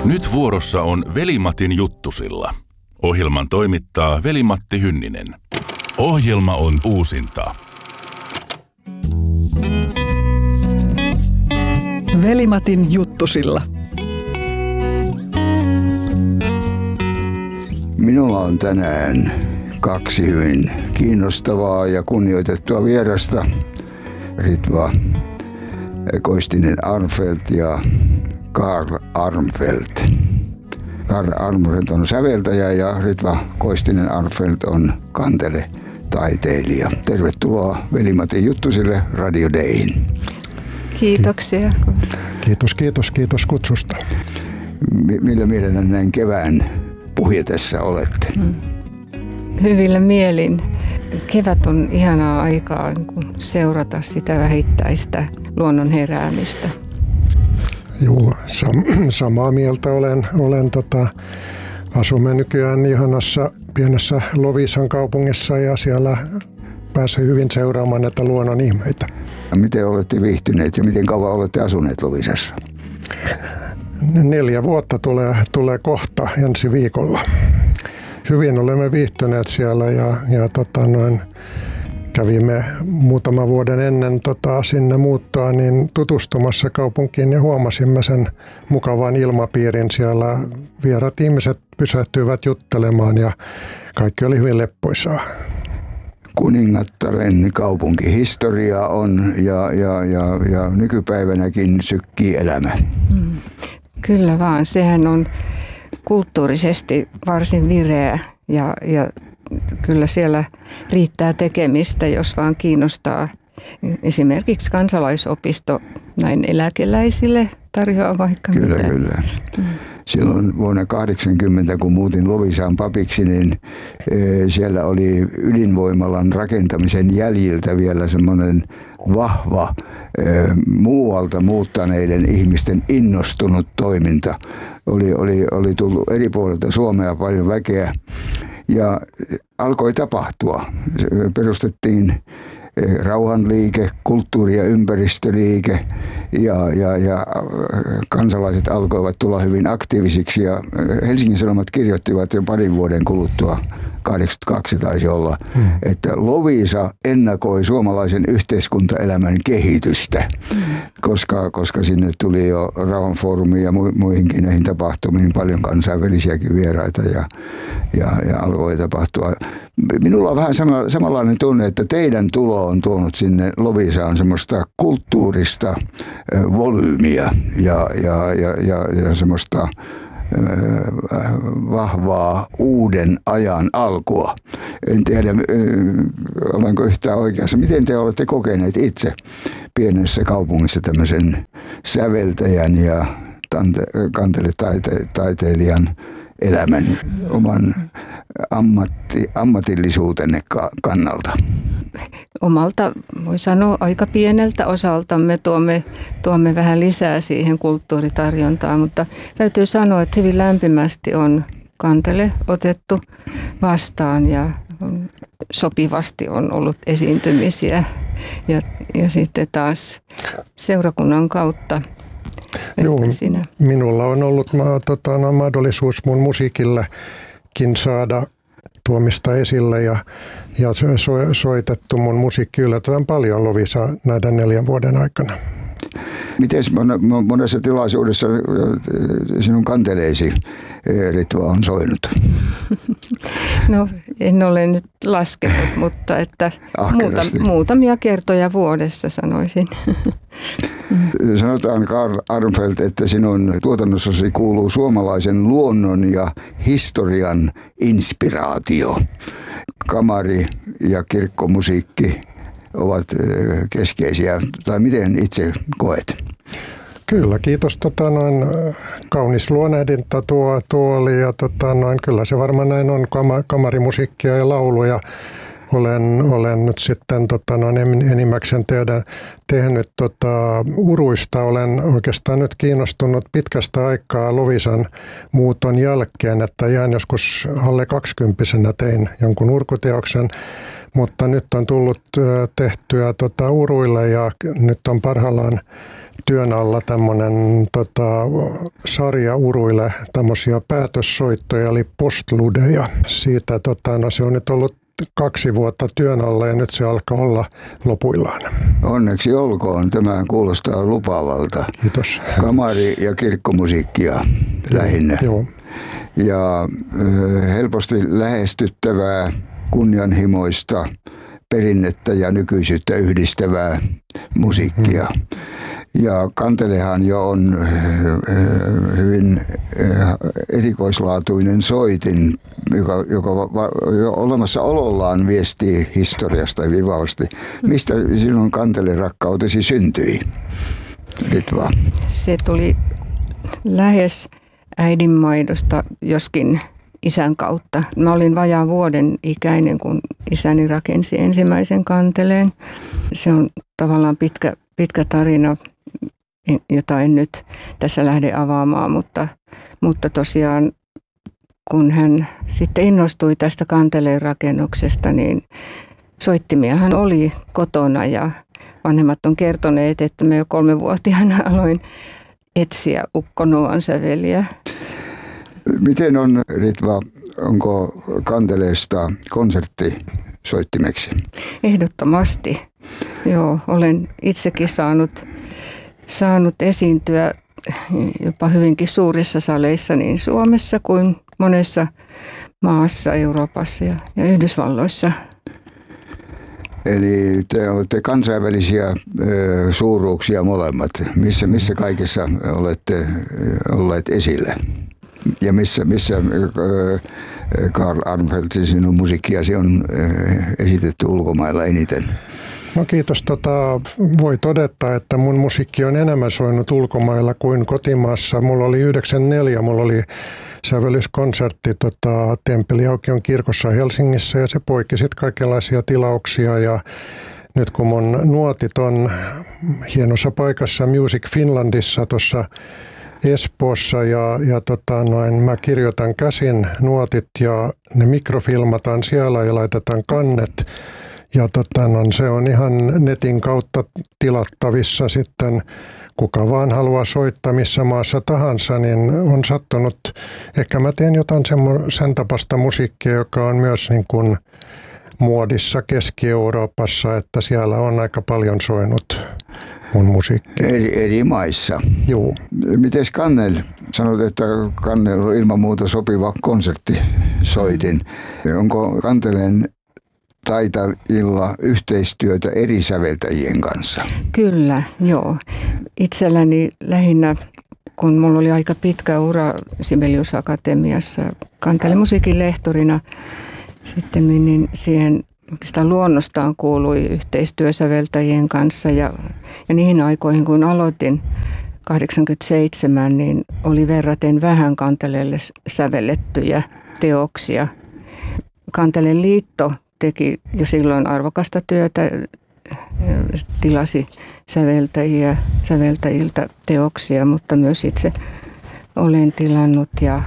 Nyt vuorossa on Veli-Matin juttusilla. Ohjelman toimittaa Veli-Matti Hynninen. Ohjelma on uusinta. Veli-Matin juttusilla. Minulla on tänään kaksi hyvin kiinnostavaa ja kunnioitettua vierasta. Ritva Koistinen-Arnfeldt ja Carl Arnfeldt. Carl Arnfeldt on säveltäjä ja Ritva Koistinen-Arnfeldt on kantele-taiteilija. Tervetuloa Veli-Matin juttusille Radio Dayhin. Kiitoksia. Kiitos kutsusta. Millä mielellä näin kevään puhjetessa olette? Hyvillä mielin. Kevät on ihanaa aikaa seurata sitä vähittäistä luonnon heräämistä. Joo, samaa mieltä olen asumme nykyään ihanassa pienessä Loviisan kaupungissa ja siellä pääsee hyvin seuraamaan näitä luonnon ihmeitä. Miten olette viihtyneet ja miten kauan olette asuneet Loviisassa? 4 vuotta tulee kohta ensi viikolla. Hyvin olemme viihtyneet siellä ja kävimme muutama vuoden ennen sinne muuttoa niin tutustumassa kaupunkiin ja huomasimme sen mukavan ilmapiirin siellä. Vieraat ihmiset pysähtyivät juttelemaan ja kaikki oli hyvin leppoisaa. Kuningattaren kaupunki historia on ja nykypäivänäkin sykkii elämä. Kyllä vaan, sehän on kulttuurisesti varsin vireä ja kyllä siellä riittää tekemistä, jos vaan kiinnostaa. Esimerkiksi kansalaisopisto näin eläkeläisille tarjoaa vaikka Kyllä. Silloin vuonna 1980, kun muutin Loviisaan papiksi, niin siellä oli ydinvoimalan rakentamisen jäljiltä vielä semmoinen vahva muualta muuttaneiden ihmisten innostunut toiminta. Oli tullut eri puolilta Suomea paljon väkeä ja alkoi tapahtua. Perustettiin rauhanliike, kulttuuri- ja ympäristöliike ja kansalaiset alkoivat tulla hyvin aktiivisiksi ja Helsingin Sanomat kirjoittivat jo parin vuoden kuluttua, 82 taisi olla, että Loviisa ennakoi suomalaisen yhteiskuntaelämän kehitystä, koska sinne tuli jo rauhanfoorumiin ja muihinkin näihin tapahtumiin paljon kansainvälisiäkin vieraita ja alkoi tapahtua. Minulla on vähän samanlainen tunne, että teidän tulo on tuonut sinne Loviisaan semmoista kulttuurista volyymiä ja semmoista vahvaa uuden ajan alkua. En tiedä, olenko yhtään oikeassa. Miten te olette kokeneet itse pienessä kaupungissa tämmöisen säveltäjän ja kanteletaiteilijan elämän oman ammatillisuutenne kannalta? Omalta, voi sanoa, aika pieneltä osaltamme tuomme vähän lisää siihen kulttuuritarjontaan, mutta täytyy sanoa, että hyvin lämpimästi on kantele otettu vastaan ja sopivasti on ollut esiintymisiä ja sitten taas seurakunnan kautta. Joo, minulla on ollut mahdollisuus mun musiikillekin saada tuomista esille ja soitettu mun musiikki yllättävän paljon Loviisa näiden 4 vuoden aikana. Miten monessa tilaisuudessa sinun kanteleesi, Ritva, on soinut? No, en ole nyt laskenut, mutta että muutamia kertoja vuodessa sanoisin. Sanotaan, Carl Arnfeldt, että sinun tuotannossasi kuuluu suomalaisen luonnon ja historian inspiraatio. Kamari ja kirkkomusiikki ovat keskeisiä, tai miten itse koet? Kyllä, kiitos. Kaunis luonnehdinta tuo oli ja kyllä se varmaan näin on, kamarimusiikkia ja lauluja. Olen nyt sitten enimmäkseen tehnyt uruista. Olen oikeastaan nyt kiinnostunut pitkästä aikaa Loviisan muuton jälkeen, että ihan joskus alle 20-vuotiaana tein jonkun urkuteoksen, mutta nyt on tullut tehtyä uruille ja nyt on parhaillaan työn alla tämmöinen sarja Uruille tämmöisiä päätössoittoja, eli postludeja. Siitä se on nyt ollut 2 vuotta työn alla ja nyt se alkaa olla lopuillaan. Onneksi olkoon. Tämä kuulostaa lupaavalta. Kiitos. Kamari- ja kirkkomusiikkia lähinnä. Joo. Ja helposti lähestyttävää, kunnianhimoista, perinnettä ja nykyisyyttä yhdistävää musiikkia. Ja kantelehan jo on hyvin erikoislaatuinen soitin, joka jo olemassa olollaan viestii historiasta vivaasti. Mistä sinun kantelerakkautesi syntyi, Ritva? Se tuli lähes äidinmaidosta, joskin isän kautta. Mä olin vajaan vuoden ikäinen, kun isäni rakensi ensimmäisen kanteleen. Se on tavallaan pitkä tarina, jota en nyt tässä lähde avaamaan, mutta tosiaan kun hän sitten innostui tästä kanteleen rakennuksesta, niin soittimiahan oli kotona ja vanhemmat on kertoneet, että mä jo 3-vuotiaana aloin etsiä Ukko Noan säveliä. Miten on, Ritva, onko kanteleesta konserttisoittimeksi? Ehdottomasti. Joo, olen itsekin saanut esiintyä jopa hyvinkin suurissa saleissa niin Suomessa kuin monessa maassa, Euroopassa ja Yhdysvalloissa. Eli te olette kansainvälisiä suuruuksia molemmat. Missä kaikessa olette olleet esillä? Ja missä Karl Arnfeldt, sinun musiikkiasi on esitetty ulkomailla eniten? No kiitos. Voi todeta, että mun musiikki on enemmän soinut ulkomailla kuin kotimaassa. Mulla oli 94, mulla oli sävellyskonsertti Temppeliaukion kirkossa Helsingissä ja se poiki sitten kaikenlaisia tilauksia. Ja nyt kun mun nuotit on hienossa paikassa Music Finlandissa tuossa Espoossa ja mä kirjoitan käsin nuotit ja ne mikrofilmataan siellä ja laitetaan kannet. Ja se on ihan netin kautta tilattavissa sitten, kuka vaan haluaa soittaa missä maassa tahansa, niin on sattunut. Ehkä mä teen jotain sen tapasta musiikkia, joka on myös niin kuin muodissa Keski-Euroopassa, että siellä on aika paljon soinut mun musiikkia. Eri maissa. Joo. Mites kannel? Sanoit, että kannel on ilman muuta sopiva konserttisoitin. Onko kanteleen taitajilla yhteistyötä eri säveltäjien kanssa? Kyllä, joo. Itselläni lähinnä, kun mulla oli aika pitkä ura Sibelius Akatemiassa kantelemusiikin lehtorina, sitten niin siihen oikeastaan luonnostaan kuului yhteistyösäveltäjien kanssa ja niihin aikoihin, kun aloitin 87, niin oli verraten vähän kanteleelle sävellettyjä teoksia. Kanteleen liitto teki jo silloin arvokasta työtä, tilasi säveltäjiltä teoksia, mutta myös itse olen tilannut ja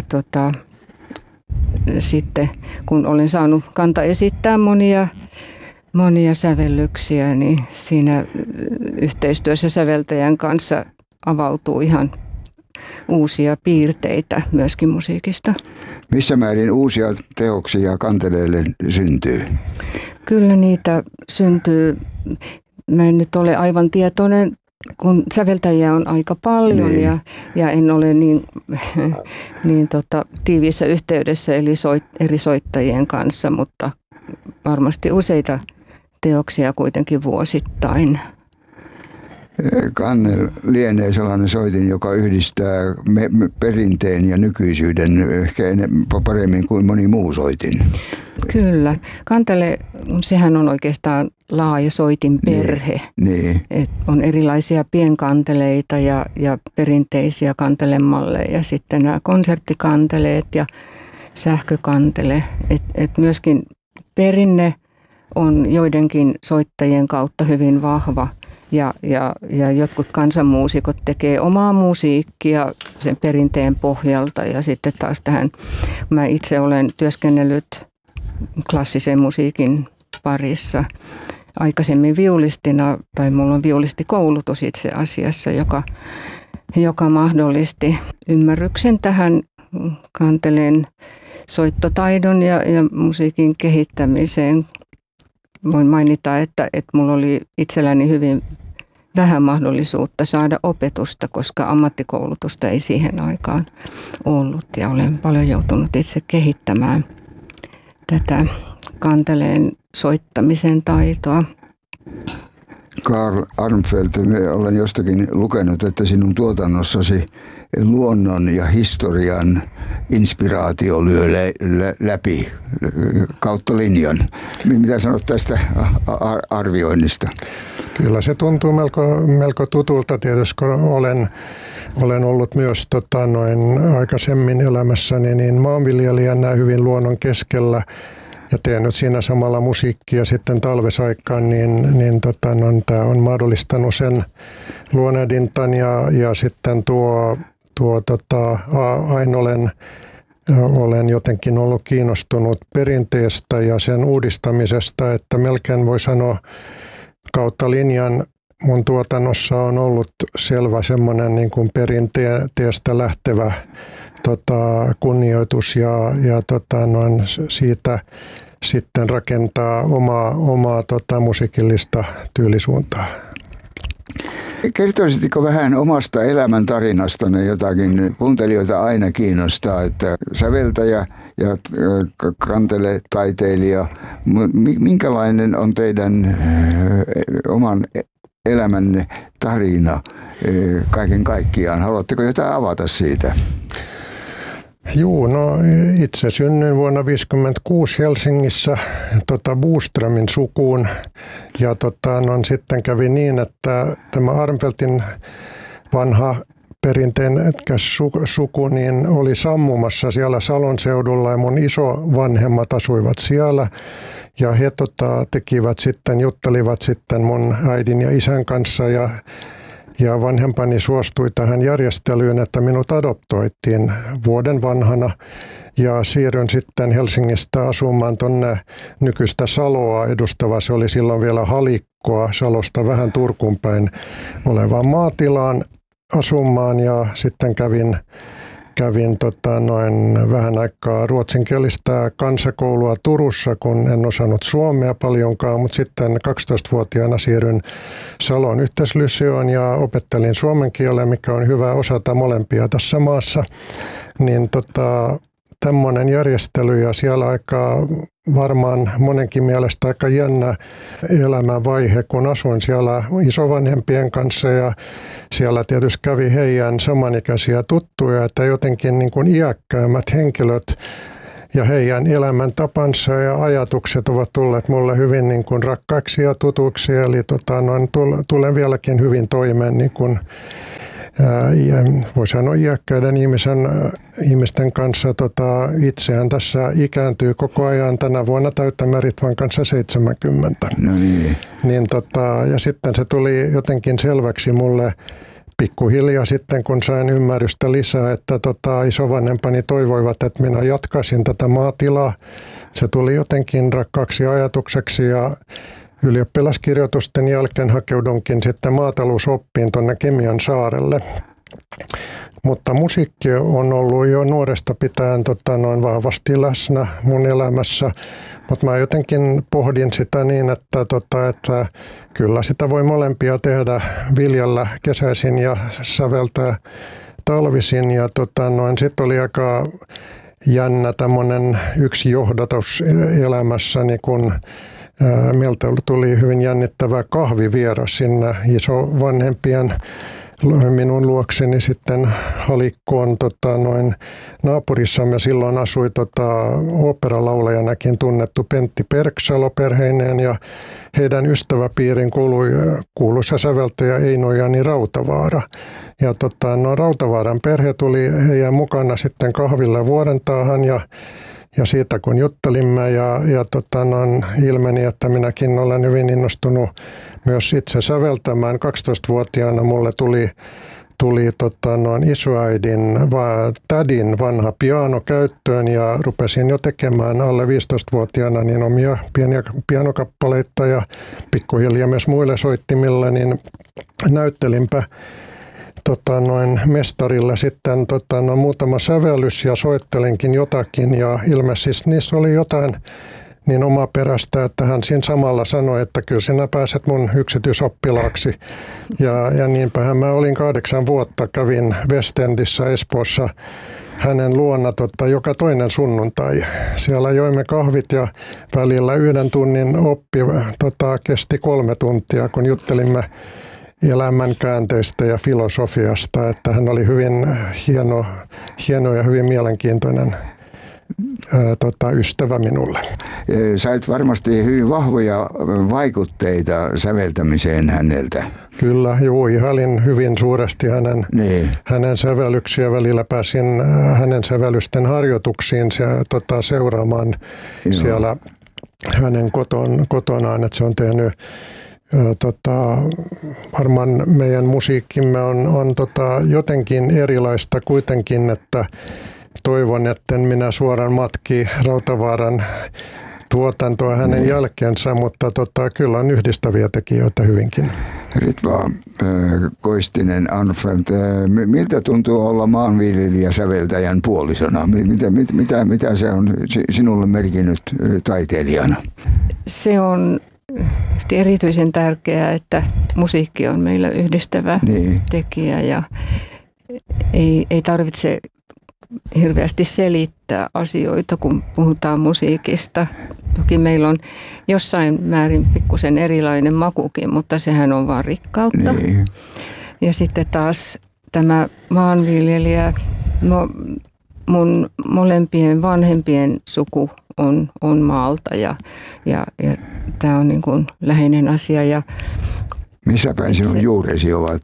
sitten kun olen saanut kanta esittää monia sävellyksiä, niin siinä yhteistyössä säveltäjän kanssa avautuu ihan uusia piirteitä myöskin musiikista. Missä määrin uusia teoksia kanteleelle syntyy? Kyllä niitä syntyy. Mä en nyt ole aivan tietoinen, kun säveltäjiä on aika paljon niin. ja en ole niin tiiviissä yhteydessä eli eri soittajien kanssa, mutta varmasti useita teoksia kuitenkin vuosittain. Kannel lienee sellainen soitin, joka yhdistää perinteen ja nykyisyyden ehkä paremmin kuin moni muu soitin. Kyllä. Kantele, sehän on oikeastaan laaja soitinperhe. Niin. On erilaisia pienkanteleita ja perinteisiä kantelemalleja ja sitten nämä konserttikanteleet ja sähkökantele. Et myöskin perinne on joidenkin soittajien kautta hyvin vahva. Ja jotkut kansanmuusikot tekee omaa musiikkia sen perinteen pohjalta ja sitten taas tähän, mä itse olen työskennellyt klassisen musiikin parissa aikaisemmin viulistina, tai mulla on viulistikoulutus itse asiassa, joka mahdollisti ymmärryksen tähän kanteleen soittotaidon ja musiikin kehittämiseen. Voin mainita, että mulla oli itselläni hyvin vähän mahdollisuutta saada opetusta, koska ammattikoulutusta ei siihen aikaan ollut. Ja olen paljon joutunut itse kehittämään tätä kanteleen soittamisen taitoa. Karl Armfelt, olen jostakin lukenut, että sinun tuotannossasi luonnon ja historian inspiraatio lyö läpi kautta linjan. Mitä sanot tästä arvioinnista? Kyllä se tuntuu melko tutulta tietysti, kun olen ollut myös aikaisemmin elämässäni niin maanviljelijänä hyvin luonnon keskellä ja tehnyt siinä samalla musiikkia sitten talvesaikaan, niin tämä on mahdollistanut sen luonnehdintan ja sitten aina olen jotenkin ollut kiinnostunut perinteestä ja sen uudistamisesta, että melkein voi sanoa kautta linjan mun tuotannossa on ollut selvä semmoinen niin kuin perinteestä lähtevä kunnioitus ja siitä sitten rakentaa omaa musiikillista tyylisuuntaa. Kertoisitko vähän omasta elämäntariinastanne jotakin? Kuuntelijoita aina kiinnostaa, että säveltäjä ja kanteletaiteilija. Minkälainen on teidän oman elämänne tarina kaiken kaikkiaan? Haluatteko jotain avata siitä? Joo, no itse synnyin vuonna 1956 Helsingissä Boströmin sukuun ja sitten kävi niin, että tämä Armfeltin vanha perinteinen suku niin oli sammumassa siellä Salon seudulla ja mun isovanhemmat asuivat siellä ja he juttelivat sitten mun äidin ja isän kanssa ja vanhempani suostui tähän järjestelyyn, että minut adoptoitiin vuoden vanhana ja siirryn sitten Helsingistä asumaan tuonne nykyistä Saloa edustava. Se oli silloin vielä Halikkoa Salosta vähän Turkuun päin olevaan maatilaan asumaan ja sitten kävin vähän aikaa ruotsinkielistä kansakoulua Turussa, kun en osannut suomea paljonkaan, mutta sitten 12-vuotiaana siirryn Salon yhteislyseoon ja opettelin suomen kielen, mikä on hyvä osata molempia tässä maassa. Niin tämmöinen järjestely ja siellä aika varmaan monenkin mielestä aika jännä elämänvaihe, kun asuin siellä isovanhempien kanssa ja siellä tietysti kävi heidän samanikäisiä tuttuja, että jotenkin niin kuin iäkkäämmät henkilöt ja heidän elämäntapansa ja ajatukset ovat tulleet mulle hyvin niin kuin rakkaiksi ja tutuiksi, eli tulen vieläkin hyvin toimeen niin kuin voi sanoa iäkkäiden ihmisten kanssa. Itseään tässä ikääntyy koko ajan. Tänä vuonna täyttämme Ritvan kanssa 70. No niin. Ja sitten se tuli jotenkin selväksi mulle pikkuhiljaa sitten, kun sain ymmärrystä lisää, että isovanhempani toivoivat, että minä jatkaisin tätä maatilaa. Se tuli jotenkin rakkaaksi ajatukseksi ja ylioppilaskirjoitusten jälkeen hakeudunkin sitten maatalousoppiin tuonne Kemian saarelle. Mutta musiikki on ollut jo nuoresta pitäen vahvasti läsnä mun elämässä. Mutta mä jotenkin pohdin sitä niin, että kyllä sitä voi molempia tehdä, viljellä kesäisin ja säveltää talvisin. Ja sitten oli aika jännä tämmöinen yksi johdatus elämässäni, kun meiltä tuli hyvin jännittävä kahvivieras sinne isovanhempien minun luokseni sitten Halikkoon naapurissamme. Silloin asui oopperalaulajanakin tunnettu Pentti Perksalo perheineen ja heidän ystäväpiirin kuului kuuluisa säveltäjä Eino-Jani Rautavaara. Ja Rautavaaran perhe tuli heidän mukana sitten kahville Vuorentaahan ja siitä kun juttelimme ja ilmeni, että minäkin olen hyvin innostunut myös itse säveltämään. 12-vuotiaana mulle tuli isoäidin tädin vanha piano käyttöön ja rupesin jo tekemään alle 15-vuotiaana niin omia pieniä pianokappaleita ja pikkuhiljaa myös muille soittimilla, niin näyttelinpä mestarilla sitten muutama sävellys ja soittelinkin jotakin ja ilmeisesti niissä oli jotain niin omaperäistä, että hän siinä samalla sanoi, että kyllä sinä pääset mun yksityisoppilaaksi. Ja niinpähän mä olin 8 vuotta, kävin West Endissä Espoossa hänen luona joka toinen sunnuntai. Siellä joimme kahvit ja välillä 1 tunnin oppi kesti 3 tuntia, kun juttelimme elämän käänteistä ja filosofiasta, että hän oli hyvin hieno ja hyvin mielenkiintoinen ystävä minulle. Sait varmasti hyvin vahvoja vaikutteita säveltämiseen häneltä. Kyllä, ihailin hyvin suuresti hänen sävellyksiä. Välillä pääsin hänen sävellysten harjoituksiin seuraamaan siellä hänen kotonaan, että se on tehnyt varmaan meidän musiikkimme on jotenkin erilaista kuitenkin, että toivon, että minä suoraan matki Rautavaaran tuotantoa hänen jälkeensä, mutta kyllä on yhdistäviä tekijöitä hyvinkin. Ritva Koistinen Arnfeldt, miltä tuntuu olla maanviljelijä säveltäjän puolisona? Mitä se on sinulle merkinnyt taiteilijana? Se on erityisen tärkeää, että musiikki on meillä yhdistävä tekijä ja ei tarvitse hirveästi selittää asioita, kun puhutaan musiikista. Toki meillä on jossain määrin pikkusen erilainen makukin, mutta sehän on vaan rikkautta. Niin. Ja sitten taas tämä maanviljelijä, mun molempien vanhempien suku on maalta ja tämä on niin kuin läheinen asia. Ja missä päin sinun juuresi ovat?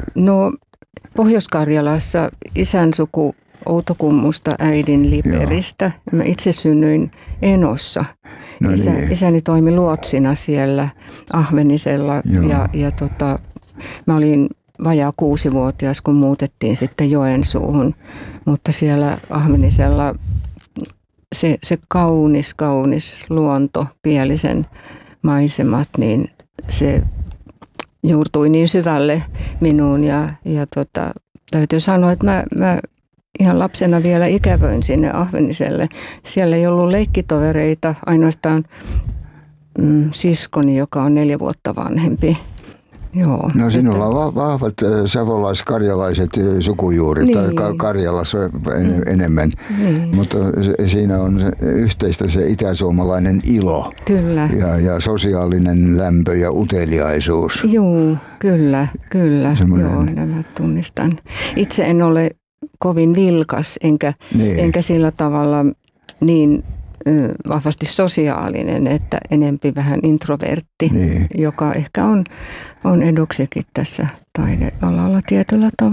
Pohjois-Karjalassa isän suku Outokummusta, äidin Liperistä. Mä itse synnyin Enossa. Isäni toimi luotsina siellä Ahvenisella ja mä olin vajaa 6-vuotias, kun muutettiin sitten Joensuuhun. Mutta siellä Ahvenisella se kaunis luonto, Pielisen maisemat, niin se juurtui niin syvälle minuun ja täytyy sanoa, että mä ihan lapsena vielä ikävöin sinne Ahveniselle. Siellä ei ollut leikkitovereita, ainoastaan siskoni, joka on 4 vuotta vanhempi. Joo, no sinulla on vahvat savolais-karjalaiset sukujuurit, tai Karjalassa enemmän, mutta siinä on yhteistä se itäsuomalainen ilo. Kyllä. Ja sosiaalinen lämpö ja uteliaisuus. Joo, kyllä. Joo, nämä tunnistan. Itse en ole kovin vilkas, enkä sillä tavalla niin vahvasti sosiaalinen, että enempi vähän introvertti, joka ehkä on eduksikin tässä taidealalla tietyllä tavalla.